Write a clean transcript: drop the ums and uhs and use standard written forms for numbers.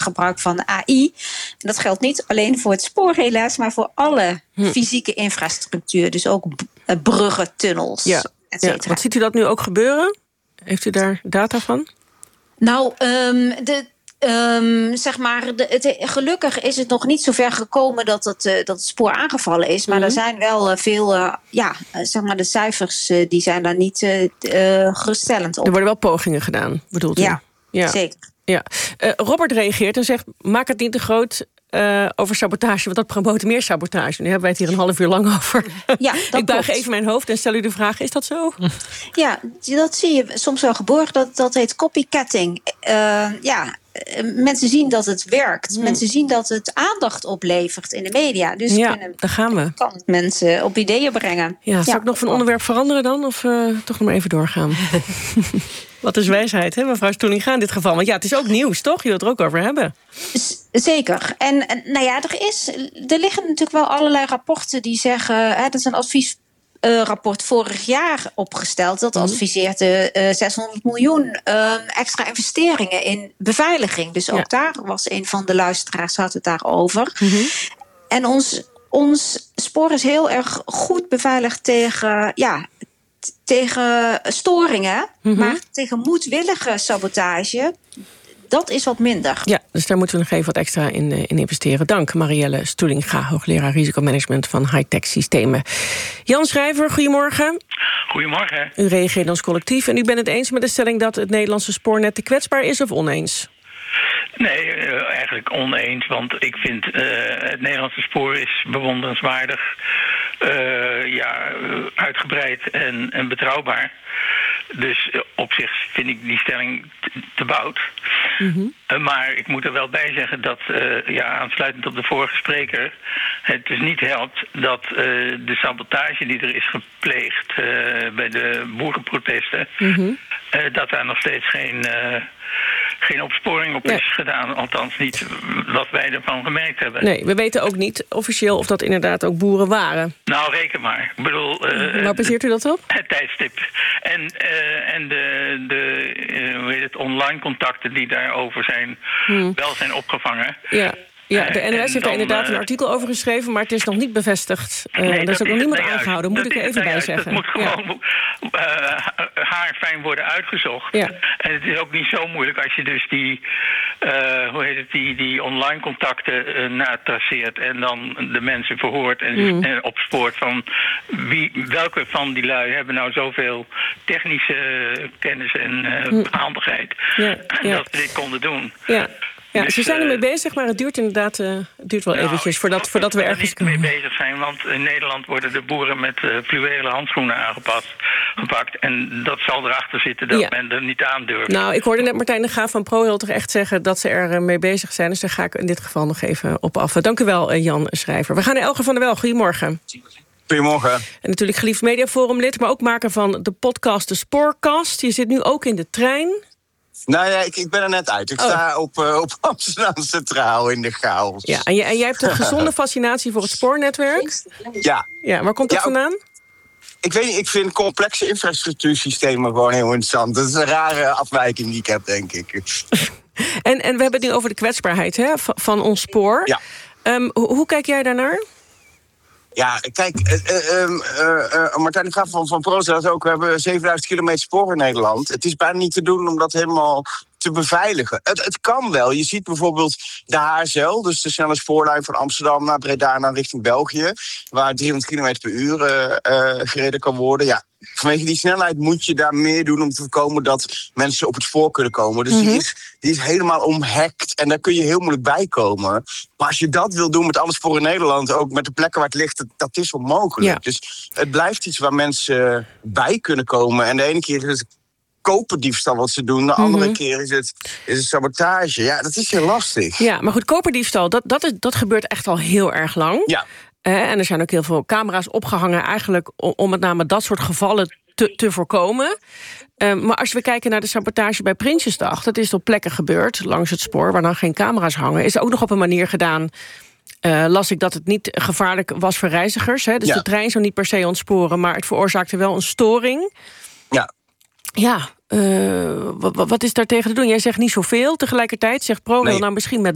gebruik van AI. En dat geldt niet alleen voor het spoor helaas, maar voor alle fysieke infrastructuur. Dus ook bruggen, tunnels, et cetera. Wat ziet u dat nu ook gebeuren? Heeft u daar data van? Nou, gelukkig is het nog niet zo ver gekomen dat het spoor aangevallen is. Maar er zijn wel veel, de cijfers die zijn daar niet geruststellend op. Er worden wel pogingen gedaan, bedoelt u? Ja, zeker. Ja. Robert reageert en zegt, maak het niet te groot over sabotage, want dat promoot meer sabotage. Nu hebben wij het hier een half uur lang over. Ja, ik buig even mijn hoofd en stel u de vraag, is dat zo? Ja, dat zie je soms wel geboren. Dat heet copycatting. Mensen zien dat het werkt. Mensen zien dat het aandacht oplevert in de media. Dus daar gaan we. Kan het mensen op ideeën brengen. Ja, zal ik nog van onderwerp veranderen dan? Of toch nog maar even doorgaan? Wat is wijsheid, hè, mevrouw Stoelinga in dit geval? Want het is ook nieuws, toch? Je wilt het er ook over hebben. Zeker. En er liggen natuurlijk wel allerlei rapporten die zeggen, dat is een adviesrapport vorig jaar opgesteld. Dat adviseert 600 miljoen extra investeringen in beveiliging. Dus ook daar was een van de luisteraars had het daarover. En ons spoor is heel erg goed beveiligd tegen storingen, maar tegen moedwillige sabotage, dat is wat minder. Ja, dus daar moeten we nog even wat extra in investeren. Dank, Marielle Stoelinga, hoogleraar risicomanagement van high-tech systemen. Jan Schrijver, goedemorgen. Goedemorgen. U reageert als collectief en u bent het eens met de stelling dat het Nederlandse spoornet te kwetsbaar is of oneens? Nee, eigenlijk oneens, want ik vind het Nederlandse spoor is bewonderenswaardig, uitgebreid en betrouwbaar. Dus op zich vind ik die stelling te bout. Maar ik moet er wel bij zeggen dat, aansluitend op de vorige spreker, het dus niet helpt dat de sabotage die er is gepleegd bij de boerenprotesten, dat daar nog steeds geen opsporing op is gedaan. Althans niet wat wij ervan gemerkt hebben. Nee, we weten ook niet officieel of dat inderdaad ook boeren waren. Nou, reken maar. Ik bedoel, waar baseert u dat op? Het tijdstip. En de online contacten die daarover wel zijn opgevangen. Ja, de NOS heeft daar inderdaad een artikel over geschreven, maar het is nog niet bevestigd. Er is ook nog niemand aangehouden, moet ik er even bij zeggen. Dat moet gewoon haarfijn worden uitgezocht. Ja. En het is ook niet zo moeilijk als je dus die online contacten natraceert en dan de mensen verhoort en opspoort van welke van die lui hebben nou zoveel technische kennis en handigheid dat ze dit konden doen. Ja, dus, ze zijn ermee bezig, maar het duurt inderdaad wel eventjes voordat we ergens mee bezig zijn. Want in Nederland worden de boeren met fluwelen handschoenen gepakt. En dat zal erachter zitten dat men er niet aan durft. Nou, ik hoorde net Martijn de Graaf van ProRail toch echt zeggen dat ze er mee bezig zijn. Dus daar ga ik in dit geval nog even op af. Dank u wel, Jan Schrijver. We gaan naar Elger van der Wel. Goedemorgen. Goedemorgen. En natuurlijk geliefd Mediaforum-lid, maar ook maker van de podcast De Spoorkast. Je zit nu ook in de trein. Nou ja, ik ben er net uit. Ik sta op Amsterdam Centraal in de chaos. Ja, en jij hebt een gezonde fascinatie voor het spoornetwerk? Ja, waar komt dat vandaan? Ik weet niet, ik vind complexe infrastructuursystemen gewoon heel interessant. Dat is een rare afwijking die ik heb, denk ik. En we hebben het nu over de kwetsbaarheid van ons spoor. Ja. Hoe kijk jij daarnaar? Ja, kijk, Martijn de Graaf van ProRail zei dat ook. We hebben 7000 kilometer spoor in Nederland. Het is bijna niet te doen om dat helemaal te beveiligen. Het kan wel. Je ziet bijvoorbeeld de HSL, dus de snelle spoorlijn van Amsterdam naar Breda naar richting België, waar 300 km per uur gereden kan worden. Ja, vanwege die snelheid moet je daar meer doen om te voorkomen dat mensen op het spoor kunnen komen. Dus die is helemaal omhekt en daar kun je heel moeilijk bij komen. Maar als je dat wil doen met alle sporen in Nederland, ook met de plekken waar het ligt, dat is onmogelijk. Ja. Dus het blijft iets waar mensen bij kunnen komen. En de ene keer is het koperdiefstal wat ze doen, de andere keer is het sabotage. Ja, dat is heel lastig. Ja, maar goed, koperdiefstal, dat gebeurt echt al heel erg lang. Ja. En er zijn ook heel veel camera's opgehangen eigenlijk om met name dat soort gevallen te voorkomen. Maar als we kijken naar de sabotage bij Prinsjesdag, dat is op plekken gebeurd langs het spoor waar dan geen camera's hangen, is ook nog op een manier gedaan. Las ik dat het niet gevaarlijk was voor reizigers. Hè? Dus de trein zou niet per se ontsporen, maar het veroorzaakte wel een storing. Ja, wat is daar tegen te doen? Jij zegt niet zoveel. Tegelijkertijd zegt ProRail, nou misschien met